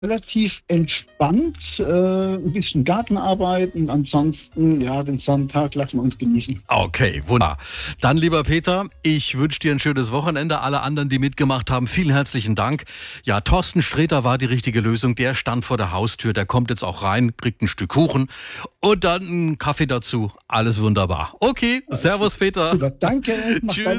relativ entspannt, ein bisschen Gartenarbeit und ansonsten, ja, den Sonntag lassen wir uns genießen. Okay, wunderbar. Dann, lieber Peter, ich wünsche dir ein schönes Wochenende. Alle anderen, die mitgemacht haben, vielen herzlichen Dank. Ja, Thorsten Sträter war die richtige Lösung. Der stand vor der Haustür, der kommt jetzt auch rein, kriegt ein Stück Kuchen und dann einen Kaffee dazu. Alles wunderbar. Okay, servus Peter. Super, danke. Mach Tschüss. weiter.